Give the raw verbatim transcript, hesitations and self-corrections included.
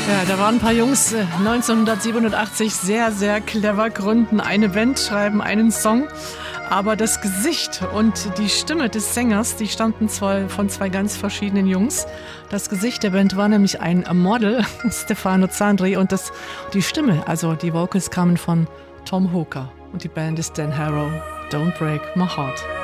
Ja, da waren ein paar Jungs äh, neunzehnhundertsiebenundachtzig sehr, sehr clever, gründen eine Band, schreiben einen Song. Aber das Gesicht und die Stimme des Sängers, die stammten zwar von zwei ganz verschiedenen Jungs. Das Gesicht der Band war nämlich ein Model, Stefano Zandri, und das, die Stimme, also die Vocals kamen von Tom Hooker. Und die Band ist Dan Harrow. Don't Break My Heart.